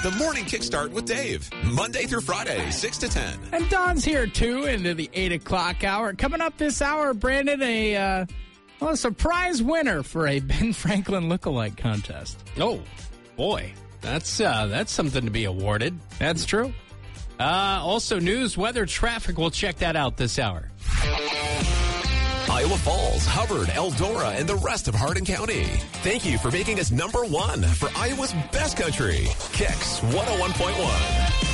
The Morning Kickstart with Dave. Monday through Friday, 6 to 10. And Don's here, too, into the 8 o'clock hour. Coming up this hour, Brandon, a surprise winner for a Ben Franklin lookalike contest. Oh, boy. That's something to be awarded. That's true. Also, news, weather, traffic. We'll check that out this hour. Iowa Falls, Hubbard, Eldora, and the rest of Hardin County. Thank you for making us #1 for Iowa's best country. Kicks 101.1.